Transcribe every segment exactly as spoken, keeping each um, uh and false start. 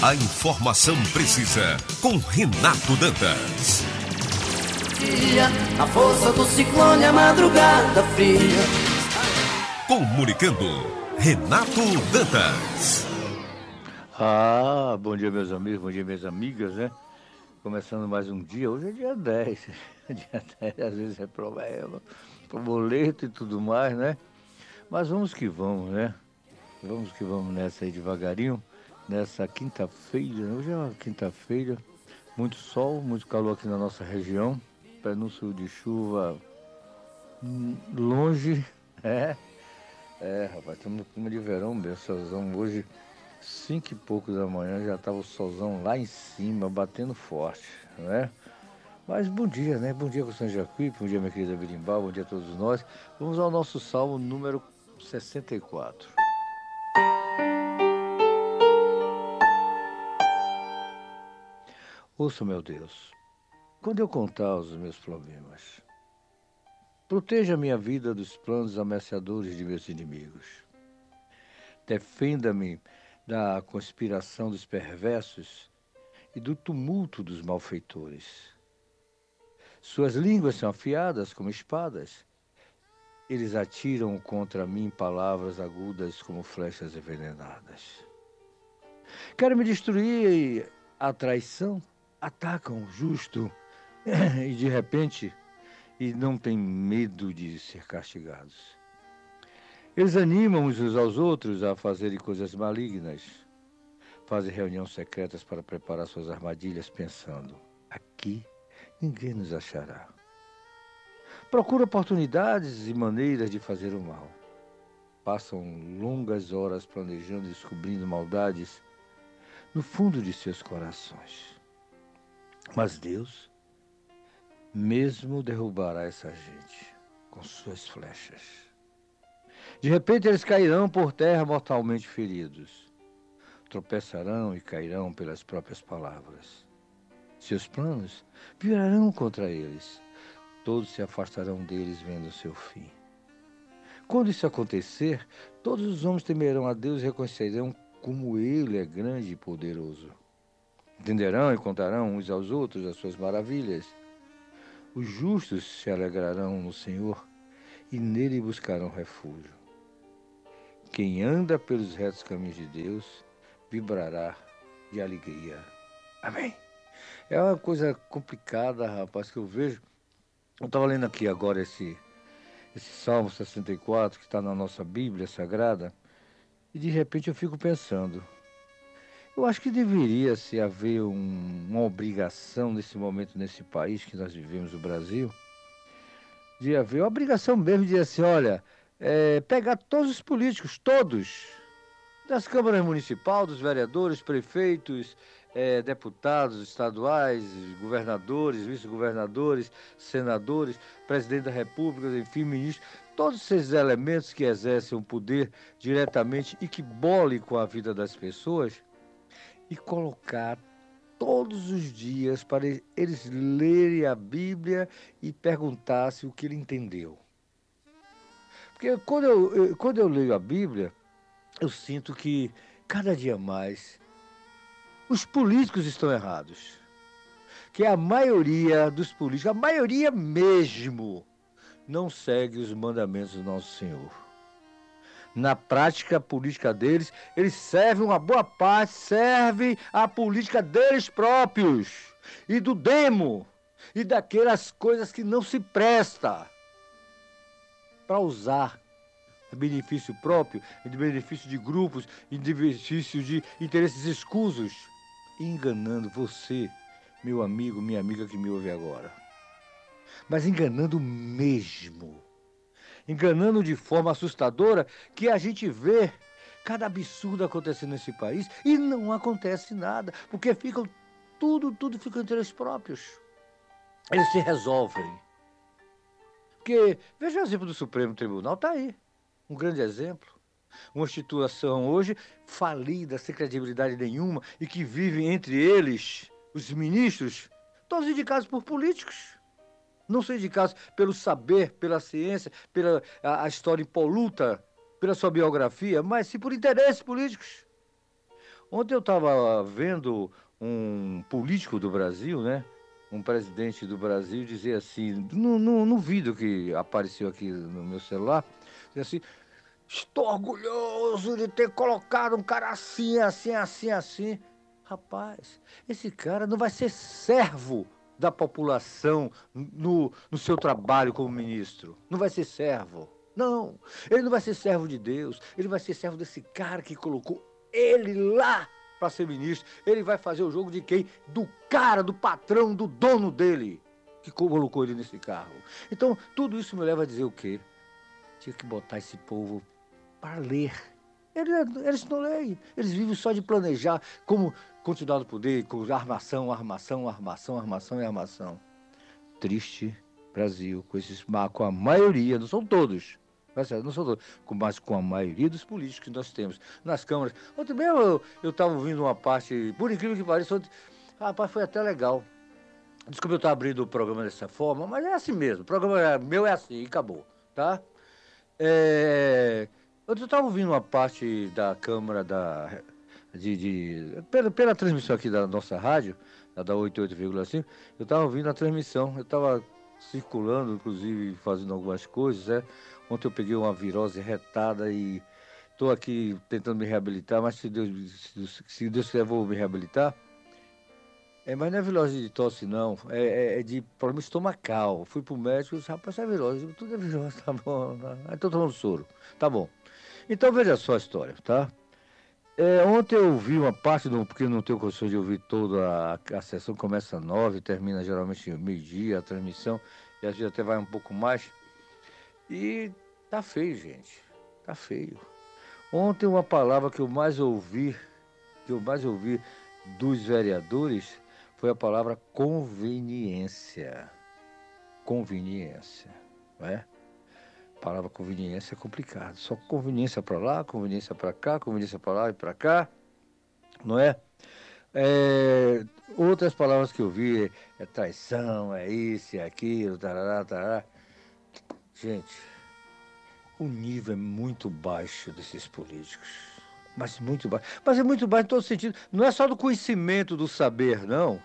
A informação precisa com Renato Dantas. A força do ciclone, a madrugada fria. Comunicando, Renato Dantas. Ah, bom dia, meus amigos, bom dia, minhas amigas, né? Começando mais um dia, hoje é dia dez. Dia dez às vezes é problema, boleto e tudo mais, né? Mas vamos que vamos, né? Vamos que vamos nessa aí devagarinho, nessa quinta-feira. Hoje é uma quinta-feira, muito sol, muito calor aqui na nossa região. Prenúncio de chuva longe, é. É, rapaz, estamos no clima de verão mesmo, solzão hoje, cinco e pouco da manhã, já estava o solzão lá em cima, batendo forte, não é? Mas bom dia, né? Bom dia, Constância Jacuípe, bom dia, minha querida Birimbau, bom dia a todos nós. Vamos ao nosso salmo número sessenta e quatro. Ouça, meu Deus, quando eu contar os meus problemas, proteja a minha vida dos planos ameaçadores de meus inimigos. Defenda-me da conspiração dos perversos e do tumulto dos malfeitores. Suas línguas são afiadas como espadas. Eles atiram contra mim palavras agudas como flechas envenenadas. Querem me destruir e a traição atacam o justo e de repente e não têm medo de ser castigados. Eles animam uns aos outros a fazerem coisas malignas. Fazem reuniões secretas para preparar suas armadilhas, pensando: aqui ninguém nos achará. Procuram oportunidades e maneiras de fazer o mal. Passam longas horas planejando e descobrindo maldades no fundo de seus corações. Mas Deus mesmo derrubará essa gente com suas flechas. De repente eles cairão por terra mortalmente feridos. Tropeçarão e cairão pelas próprias palavras. Seus planos virarão contra eles. Todos se afastarão deles vendo o seu fim. Quando isso acontecer, todos os homens temerão a Deus e reconhecerão como Ele é grande e poderoso. Entenderão e contarão uns aos outros as suas maravilhas. Os justos se alegrarão no Senhor e nele buscarão refúgio. Quem anda pelos retos caminhos de Deus vibrará de alegria. Amém. É uma coisa complicada, rapaz, que eu vejo. Eu estava lendo aqui agora esse, esse Salmo sessenta e quatro, que está na nossa Bíblia Sagrada, e de repente eu fico pensando, eu acho que deveria se haver um, uma obrigação nesse momento, nesse país que nós vivemos, o Brasil, de haver uma obrigação mesmo de dizer assim, olha, é, pegar todos os políticos, todos, das câmaras municipais, dos vereadores, prefeitos, é, deputados estaduais, governadores, vice-governadores, senadores, presidente da República, enfim, ministros, todos esses elementos que exercem o poder diretamente e que bolem com a vida das pessoas, e colocar todos os dias para eles lerem a Bíblia e perguntassem o que ele entendeu. Porque quando eu, eu, quando eu leio a Bíblia, eu sinto que cada dia mais os políticos estão errados. Que a maioria dos políticos, a maioria mesmo, não segue os mandamentos do nosso Senhor. Na prática política deles, eles servem uma boa parte, servem a política deles próprios, e do demo, e daquelas coisas que não se presta, para usar em benefício próprio, em benefício de grupos, em benefício de interesses escusos, enganando você, meu amigo, minha amiga que me ouve agora. Mas enganando mesmo. Enganando de forma assustadora, que a gente vê cada absurdo acontecendo nesse país e não acontece nada, porque ficam, tudo, tudo fica entre eles próprios. Eles se resolvem. Porque, veja o exemplo do Supremo Tribunal, está aí, um grande exemplo. Uma instituição hoje falida, sem credibilidade nenhuma, e que vive entre eles, os ministros, todos indicados por políticos. Não são indicados pelo saber, pela ciência, pela a, a história impoluta, pela sua biografia, mas sim por interesses políticos. Ontem eu estava vendo um político do Brasil, né? Um presidente do Brasil dizer assim, no, no, no vídeo que apareceu aqui no meu celular, dizer assim, estou orgulhoso de ter colocado um cara assim, assim, assim, assim. Rapaz, esse cara não vai ser servo da população no, no seu trabalho como ministro. Não vai ser servo. Não, ele não vai ser servo de Deus. Ele vai ser servo desse cara que colocou ele lá para ser ministro. Ele vai fazer o jogo de quem? Do cara, do patrão, do dono dele, que colocou ele nesse carro. Então, tudo isso me leva a dizer o quê? Tinha que botar esse povo para ler. Eles não leem, eles vivem só de planejar como continuar no poder, com armação, armação, armação, armação e armação. Triste Brasil, com esses, com a maioria, não são todos, não são todos, mas com a maioria dos políticos que nós temos nas câmaras. Ontem mesmo eu estava ouvindo uma parte, por incrível que pareça, ontem, rapaz, foi até legal. Desculpa eu estar abrindo o programa dessa forma, mas é assim mesmo, o programa meu é assim, e acabou, tá? É... Eu estava ouvindo uma parte da Câmara da, de, de, pela, pela transmissão aqui da nossa rádio, da oitenta e oito vírgula cinco, eu estava ouvindo a transmissão, eu estava circulando, inclusive fazendo algumas coisas, né? Ontem eu peguei uma virose retada e estou aqui tentando me reabilitar, mas se Deus, se, se Deus quiser, vou me reabilitar. É, mas não é virose de tosse, não. É, é, é de problema estomacal. Fui pro médico e disse, rapaz, é virose. Tudo é virose, tá bom. Aí tô tomando soro. Tá bom. Então veja só a história, tá? É, ontem eu vi uma parte, do, porque não tenho condições de ouvir toda a, a sessão, começa às nove, termina geralmente meio-dia a transmissão, e às vezes até vai um pouco mais. E tá feio, gente. Tá feio. Ontem uma palavra que eu mais ouvi, que eu mais ouvi dos vereadores, foi a palavra conveniência. Conveniência, não é? A palavra conveniência é complicado. Só conveniência para lá, conveniência para cá, conveniência para lá e para cá, não é? É? Outras palavras que eu vi é, é traição, é isso, é aquilo, tarará, tarará. Gente, o nível é muito baixo desses políticos. Mas muito baixo. Mas é muito baixo em todo sentido. Não é só do conhecimento, do saber, não.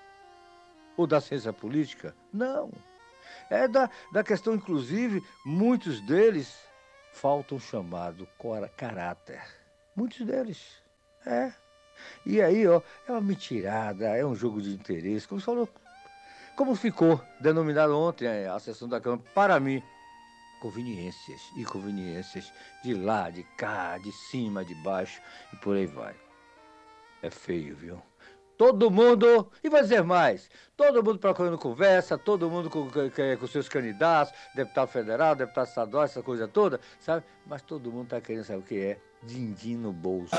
Ou da ciência política. Não. É da, da questão, inclusive, muitos deles faltam chamado caráter. Muitos deles. É. E aí, ó, é uma mentirada, é um jogo de interesse. Como falou, como ficou denominado ontem a sessão da Câmara, para mim, conveniências e conveniências de lá, de cá, de cima, de baixo e por aí vai. É feio, viu? Todo mundo, e vou dizer mais, todo mundo procurando conversa, todo mundo com, com, com seus candidatos, deputado federal, deputado estadual, essa coisa toda, sabe? Mas todo mundo tá querendo saber o que é din-din no bolso,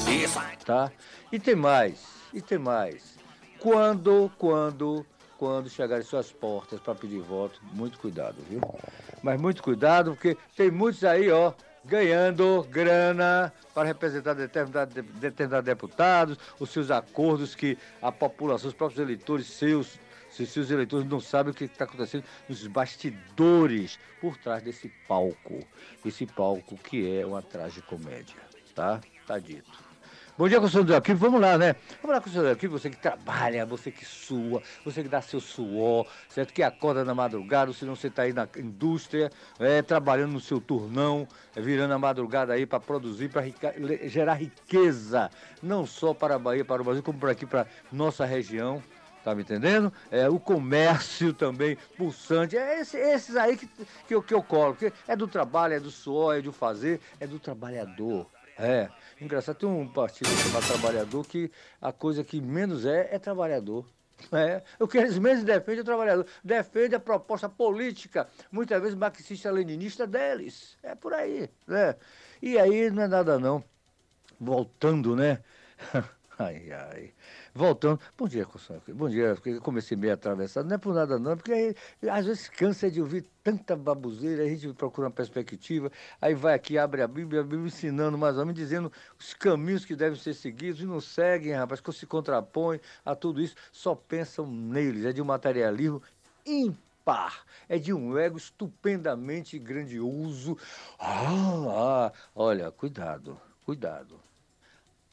tá? E tem mais, e tem mais. Quando, quando, quando chegarem suas portas para pedir voto, muito cuidado, viu? Mas muito cuidado, porque tem muitos aí, ó, ganhando grana para representar determinados determinado deputados, os seus acordos que a população, os próprios eleitores seus, se os seus eleitores não sabem o que está acontecendo nos bastidores, por trás desse palco, esse palco que é uma tragicomédia, tá? Tá dito. Bom dia, conselheiro do Arquivo, vamos lá, né? Vamos lá, conselheiro do Arquivo, você que trabalha, você que sua, você que dá seu suor, certo? Que acorda na madrugada, se não você está aí na indústria, é, trabalhando no seu turnão, é, virando a madrugada aí para produzir, para gerar riqueza, não só para a Bahia, para o Brasil, como por aqui, para nossa região. Tá me entendendo? É, o comércio também pulsante. É esse, esses aí que, que, eu, que eu colo. Que é do trabalho, é do suor, é do fazer, é do trabalhador. É. Engraçado, tem um partido chamado Trabalhador que a coisa que menos é, é trabalhador. É. O que eles menos defendem é o trabalhador. Defende a proposta política, muitas vezes marxista-leninista deles. É por aí, né? E aí não é nada não. Voltando, né? Ai, ai. Voltando. Bom dia, Consuelo. Bom dia, porque eu comecei meio atravessado. Não é por nada não, porque aí, às vezes cansa de ouvir tanta baboseira, a gente procura uma perspectiva, aí vai aqui, abre a Bíblia, a Bíblia ensinando mais ou menos, dizendo os caminhos que devem ser seguidos, e não seguem, rapaz, que se contrapõem a tudo isso, só pensam neles. É de um materialismo ímpar. É de um ego estupendamente grandioso. Ah, ah, olha, cuidado, cuidado.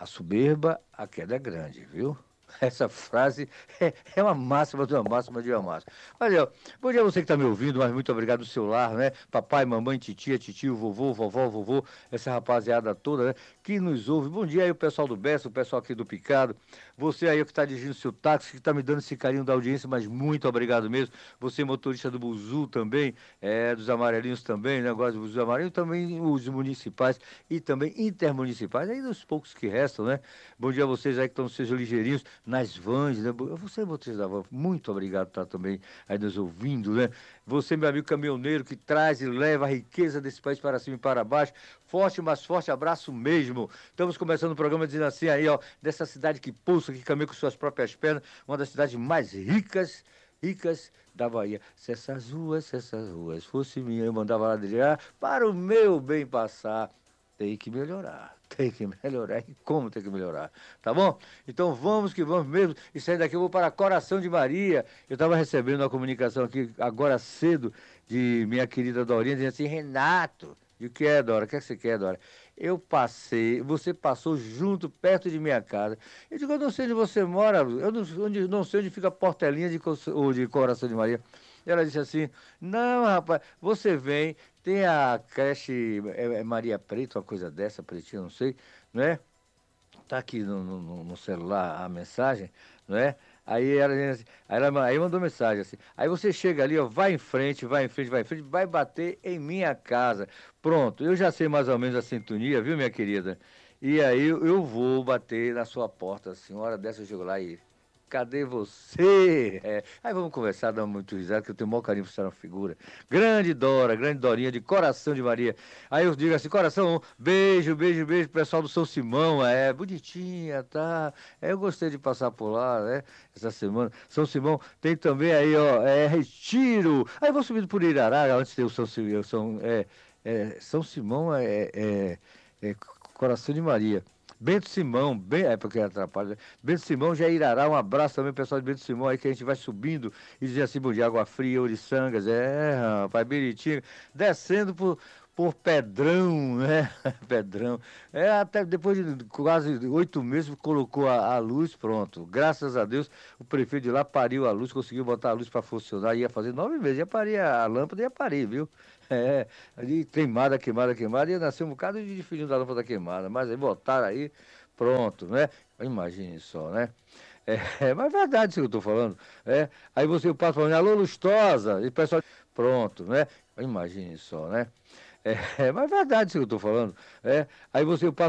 a soberba, a queda é grande, viu? Essa frase é, é uma máxima de uma máxima de uma máxima. Olha, bom dia a você que está me ouvindo, mas muito obrigado no seu lar, né? Papai, mamãe, titia, titio, vovô, vovó, vovô, essa rapaziada toda, né? Que nos ouve. Bom dia aí o pessoal do Bessa, o pessoal aqui do Picado. Você aí que está dirigindo seu táxi, que está me dando esse carinho da audiência, mas muito obrigado mesmo. Você motorista do Buzu também, é, dos amarelinhos também, né? Gosto dos amarelinhos, também os municipais e também intermunicipais, aí dos poucos que restam, né? Bom dia a vocês aí que estão sejam ligeirinhos nas vans, né? Você, motorista da van, muito obrigado por estar também aí nos ouvindo, né? Você, meu amigo caminhoneiro, que traz e leva a riqueza desse país para cima e para baixo. Forte, mas forte abraço mesmo. Estamos começando o programa dizendo assim aí, ó, dessa cidade que pulsa, que caminha com suas próprias pernas, uma das cidades mais ricas, ricas da Bahia. Se essas ruas, se essas ruas fosse minha, eu mandava lá dizer, ah, para o meu bem passar, tem que melhorar. Tem que melhorar. E como tem que melhorar? Tá bom? Então vamos que vamos mesmo. E sair daqui eu vou para Coração de Maria. Eu estava recebendo uma comunicação aqui agora cedo de minha querida Dorinha, dizendo assim, Renato, e o que é, Dora? O que é que você quer, Dora? Eu passei, você passou junto, perto de minha casa. Eu digo, eu não sei onde você mora, eu não, onde, não sei onde fica a Portelinha de, ou de Coração de Maria. Ela disse assim, não, rapaz, você vem, tem a creche é, é Maria Preta, uma coisa dessa, pretinha, não sei, não é? Tá aqui no, no, no celular a mensagem, não é? Aí ela, aí ela aí mandou mensagem assim, aí você chega ali, ó, vai em frente, vai em frente, vai em frente, vai bater em minha casa. Pronto, eu já sei mais ou menos a sintonia, viu, minha querida? E aí eu vou bater na sua porta, assim, uma hora dessa eu chego lá e... Cadê você? É. Aí vamos conversar, dar muito risada, que eu tenho o maior carinho por ser uma figura. Grande Dora, grande Dorinha, de Coração de Maria. Aí eu digo assim, coração, beijo, beijo, beijo, pessoal do São Simão, é, bonitinha, tá? É, eu gostei de passar por lá, né, essa semana. São Simão tem também aí, ó, é, Retiro. Aí eu vou subindo por Irará, antes tem o São Simão, São, é, é, São Simão é, é, é Coração de Maria. Bento Simão, bem, é porque atrapalha. Bento Simão, já Irará, um abraço também, pessoal de Bento Simão, aí que a gente vai subindo e diz assim, bom dia, Água Fria, Ouriçangas, é, rapaz, Biritinga, descendo por, por Pedrão, né? Pedrão. É, até depois de quase oito meses colocou a, a luz, pronto. Graças a Deus, o prefeito de lá pariu a luz, conseguiu botar a luz para funcionar, ia fazer nove meses, ia parir a, a lâmpada, ia parir, viu? É, ali queimada, queimada, queimada, ia nascer um bocado de filhinho da lâmpada queimada, mas aí botaram aí, pronto, né? Imagine só, né? É, mas é verdade isso que eu estou falando. É, aí você passa falando, alô, Lustosa, e o pessoal, pronto, né? Imagine só, né? É, mas é verdade isso que eu estou falando. É, aí você passa